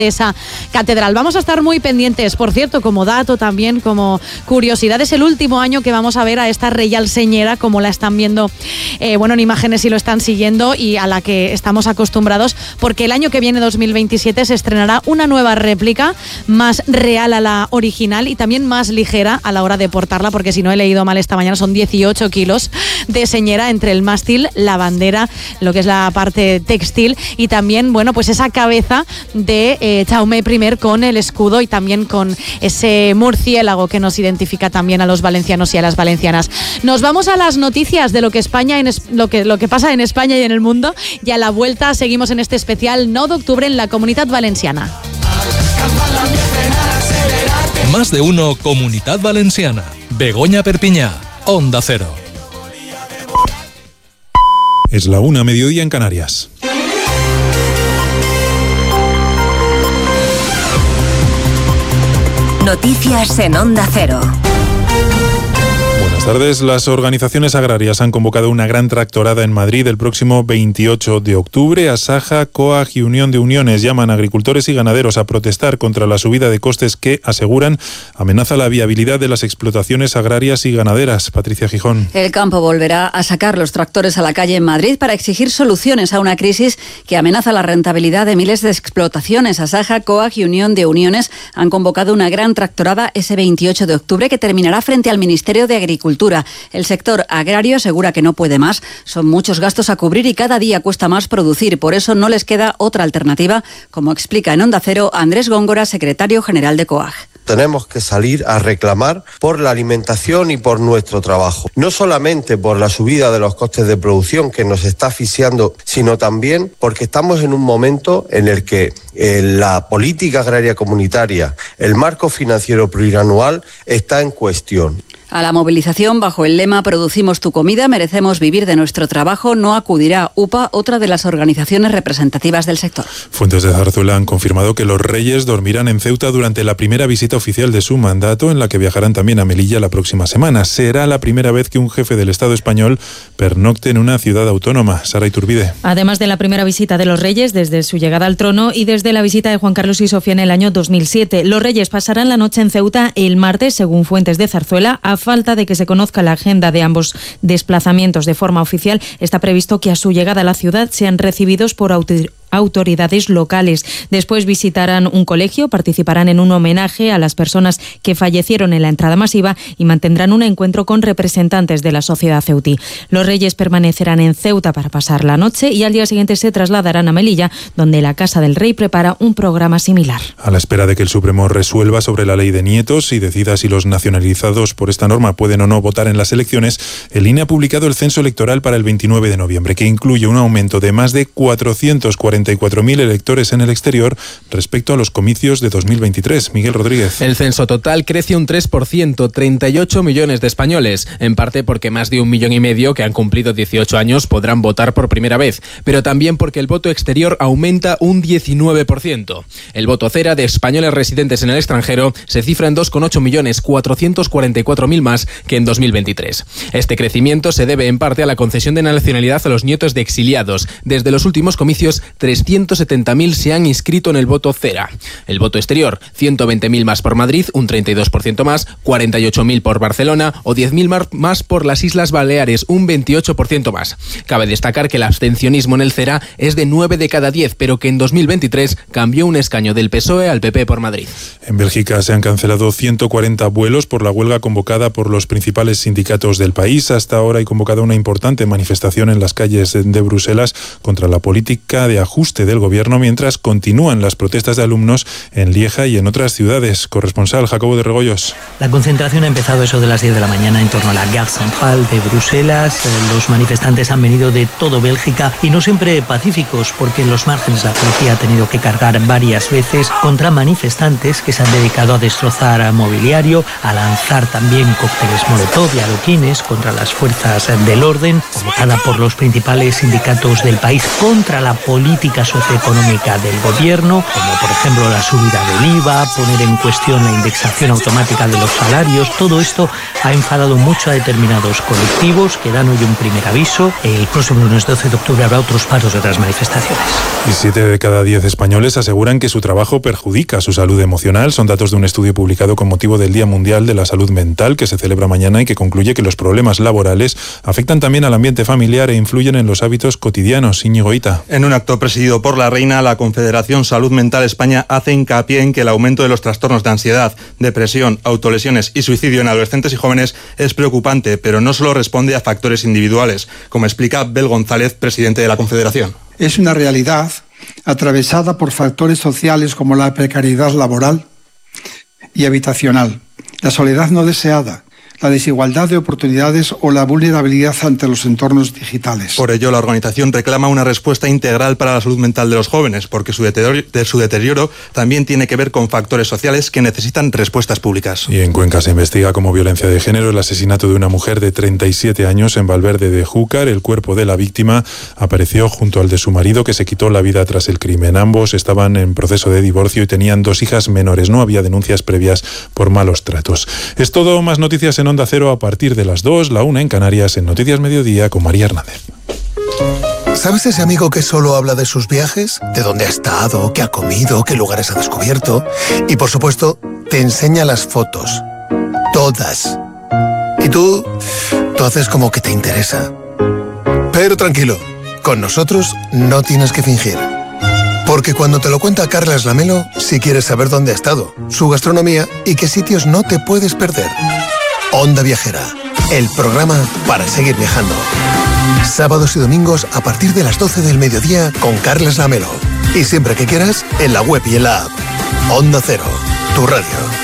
esa catedral. Vamos a estar muy pendientes, por cierto, como dato también, como curiosidad, es el último año que vamos a ver a esta Reial Señera, como la están viendo en imágenes y lo están siguiendo, y a la que estamos acostumbrados, porque el año que viene, 2027, se estrenará una nueva réplica más real a la original y también más ligera a la hora de portarla, porque si no he leído mal esta mañana, son 18 kilos de señera entre el mástil, la bandera, lo que es la parte textil y también, pues esa cabeza de Jaume I con el escudo y también con ese murciélago que nos identifica también a los valencianos y a las valencianas. Nos vamos a las noticias de lo que lo que pasa en España y en el mundo, y a la vuelta seguimos en este especial 9 de octubre en la Comunitat Valenciana. Más de uno Comunitat Valenciana. Begoña Perpiñá, Onda Cero. Es la 1:00, mediodía en Canarias. Noticias en Onda Cero. Buenas tardes. Las organizaciones agrarias han convocado una gran tractorada en Madrid el próximo 28 de octubre. Asaja, COAG y Unión de Uniones llaman a agricultores y ganaderos a protestar contra la subida de costes que, aseguran, amenaza la viabilidad de las explotaciones agrarias y ganaderas. Patricia Gijón. El campo volverá a sacar los tractores a la calle en Madrid para exigir soluciones a una crisis que amenaza la rentabilidad de miles de explotaciones. Asaja, COAG y Unión de Uniones han convocado una gran tractorada ese 28 de octubre que terminará frente al Ministerio de Agricultura. El sector agrario asegura que no puede más. Son muchos gastos a cubrir y cada día cuesta más producir. Por eso no les queda otra alternativa, como explica en Onda Cero Andrés Góngora, secretario general de COAG. Tenemos que salir a reclamar por la alimentación y por nuestro trabajo. No solamente por la subida de los costes de producción que nos está asfixiando, sino también porque estamos en un momento en el que la política agraria comunitaria, el marco financiero plurianual, está en cuestión. A la movilización bajo el lema "Producimos tu comida, merecemos vivir de nuestro trabajo" no acudirá UPA, otra de las organizaciones representativas del sector. Fuentes de Zarzuela han confirmado que los Reyes dormirán en Ceuta durante la primera visita oficial de su mandato, en la que viajarán también a Melilla la próxima semana. Será la primera vez que un jefe del Estado español pernocte en una ciudad autónoma. Sara Iturbide. Además de la primera visita de los Reyes desde su llegada al trono y desde la visita de Juan Carlos y Sofía en el año 2007, los Reyes pasarán la noche en Ceuta el martes, según fuentes de Zarzuela. A falta de que se conozca la agenda de ambos desplazamientos de forma oficial, está previsto que a su llegada a la ciudad sean recibidos por autoridades locales. Después visitarán un colegio, participarán en un homenaje a las personas que fallecieron en la entrada masiva y mantendrán un encuentro con representantes de la sociedad ceutí. Los Reyes permanecerán en Ceuta para pasar la noche y al día siguiente se trasladarán a Melilla, donde la Casa del Rey prepara un programa similar. A la espera de que el Supremo resuelva sobre la ley de nietos y decida si los nacionalizados por esta norma pueden o no votar en las elecciones, el INE ha publicado el censo electoral para el 29 de noviembre, que incluye un aumento de más de 444.000 electores en el exterior respecto a los comicios de 2023. Miguel Rodríguez. El censo total crece un 3%, 38 millones de españoles, en parte porque más de 1,5 millones que han cumplido 18 años podrán votar por primera vez, pero también porque el voto exterior aumenta un 19%. El voto cera de españoles residentes en el extranjero se cifra en 2,8 millones, 444.000 más que en 2023. Este crecimiento se debe en parte a la concesión de nacionalidad a los nietos de exiliados. Desde los últimos comicios, 370.000 se han inscrito en el voto cera. El voto exterior, 120.000 más por Madrid, un 32% más, 48.000 por Barcelona o 10.000 más por las Islas Baleares, un 28% más. Cabe destacar que el abstencionismo en el cera es de 9 de cada 10, pero que en 2023 cambió un escaño del PSOE al PP por Madrid. En Bélgica se han cancelado 140 vuelos por la huelga convocada por los principales sindicatos del país. Hasta ahora hay convocada una importante manifestación en las calles de Bruselas contra la política de ajuste del gobierno, mientras continúan las protestas de alumnos en Lieja y en otras ciudades. Corresponsal Jacobo de Regoyos. La concentración ha empezado eso de las 10 de la mañana en torno a la Gare Centrale de Bruselas. Los manifestantes han venido de todo Bélgica y no siempre pacíficos, porque en los márgenes la policía ha tenido que cargar varias veces contra manifestantes que se han dedicado a destrozar mobiliario, a lanzar también cócteles molotov y adoquines contra las fuerzas del orden, convocada por los principales sindicatos del país, contra la política política socioeconómica del gobierno, como por ejemplo la subida del IVA, poner en cuestión la indexación automática de los salarios. Todo esto ha enfadado mucho a determinados colectivos que dan hoy un primer aviso. El próximo lunes 12 de octubre habrá otros paros y otras manifestaciones. Y 7 de cada 10 españoles aseguran que su trabajo perjudica su salud emocional. Son datos de un estudio publicado con motivo del Día Mundial de la Salud Mental, que se celebra mañana y que concluye que los problemas laborales afectan también al ambiente familiar e influyen en los hábitos cotidianos. Íñigo Hita. En un acto presidido por la Reina, la Confederación Salud Mental España hace hincapié en que el aumento de los trastornos de ansiedad, depresión, autolesiones y suicidio en adolescentes y jóvenes es preocupante, pero no solo responde a factores individuales, como explica Bel González, presidente de la Confederación. Es una realidad atravesada por factores sociales como la precariedad laboral y habitacional, la soledad no deseada, la desigualdad de oportunidades o la vulnerabilidad ante los entornos digitales. Por ello, la organización reclama una respuesta integral para la salud mental de los jóvenes, porque su deterioro también tiene que ver con factores sociales que necesitan respuestas públicas. Y en Cuenca se investiga como violencia de género el asesinato de una mujer de 37 años en Valverde de Júcar. El cuerpo de la víctima apareció junto al de su marido, que se quitó la vida tras el crimen. Ambos estaban en proceso de divorcio y tenían 2 hijas menores. No había denuncias previas por malos tratos. Es todo. Más noticias en Onda Cero a partir de las 2, la 1 en Canarias, en Noticias Mediodía con María Hernández. ¿Sabes ese amigo que solo habla de sus viajes? De dónde ha estado, qué ha comido, qué lugares ha descubierto. Y por supuesto, te enseña las fotos. Todas. Y tú haces como que te interesa. Pero tranquilo, con nosotros no tienes que fingir. Porque cuando te lo cuenta Carlas Lamelo, si quieres saber dónde ha estado, su gastronomía y qué sitios no te puedes perder. Onda Viajera, el programa para seguir viajando. Sábados y domingos a partir de las 12 del mediodía con Carlas Lamelo. Y siempre que quieras, en la web y en la app. Onda Cero, tu radio.